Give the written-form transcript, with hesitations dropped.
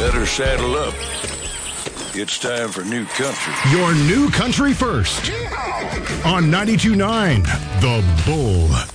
Better saddle up. It's time for New Country. Your new country first. On 92.9 The Bull.